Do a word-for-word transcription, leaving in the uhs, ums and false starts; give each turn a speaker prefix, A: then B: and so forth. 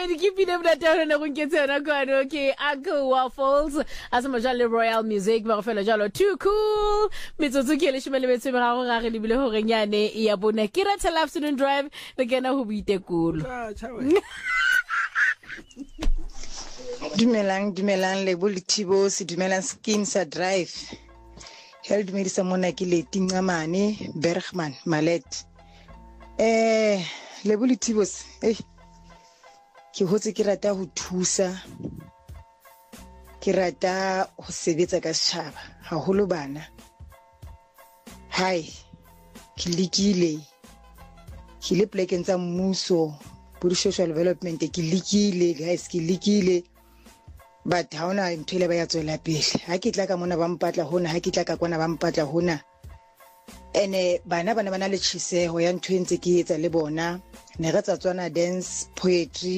A: Alright, keep it up that down na go nketse na kwano ke Uncle Waffles as mo jale Royal Music ba go fela jalo too cool metsotso ke le shimele betse ba go ga re lebile ho renyane ya bona ke ra tell afternoon drive le kena ho buitekolo
B: Dumelang dumelang le bolithibo se dumelang skin sa drive held me sa mona ke le Tingamane Bergman Malet eh le bolithibo eh ke hotse ke rata ho thusa ke rata ho sebetsa ka setjhaba haholo bana hai ke likile ke le plekeng tsa mmuso bo social development ke likile guys ke likile but ha ona mthele ba ya tswela pele ha ke tla ka mona ba mpatla hona ha ke tla ka kwana ba mpatla hona ene bana bana bana le tshiseho ya ntwe ntse ke etsa le bona ne re tsa tswana dance poetry